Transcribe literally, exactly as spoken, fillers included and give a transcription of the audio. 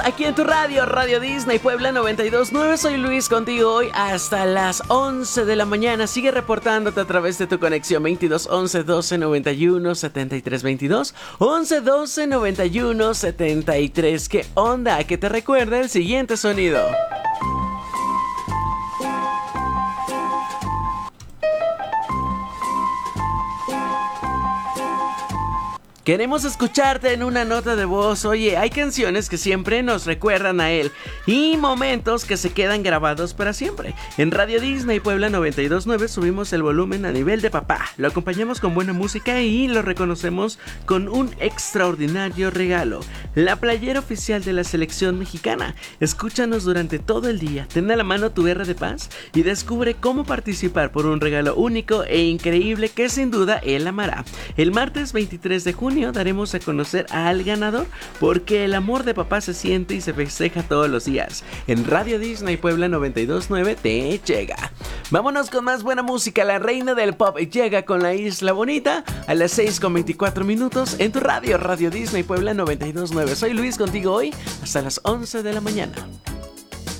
Aquí en tu radio, Radio Disney Puebla noventa y dos punto nueve, soy Luis contigo hoy hasta las once de la mañana. Sigue reportándote a través de tu conexión veintidós once doce noventa y uno setenta y tres veintidós, once doce noventa y uno setenta y tres. ¿Qué onda? Que te recuerda el siguiente sonido. Queremos escucharte en una nota de voz. Oye, hay canciones que siempre nos recuerdan a él y momentos que se quedan grabados para siempre. En Radio Disney Puebla noventa y dos punto nueve subimos el volumen a nivel de papá. Lo acompañamos con buena música y lo reconocemos con un extraordinario regalo: la playera oficial de la selección mexicana. Escúchanos durante todo el día, ten a la mano tu R de Paz y descubre cómo participar por un regalo único e increíble que sin duda él amará. El martes veintitrés de junio daremos a conocer al ganador, porque el amor de papá se siente y se festeja todos los días. En Radio Disney Puebla noventa y dos punto nueve te llega. Vámonos con más buena música. La reina del pop llega con La Isla Bonita a las seis con veinticuatro minutos en tu radio, Radio Disney Puebla noventa y dos punto nueve. Soy Luis contigo hoy hasta las once de la mañana.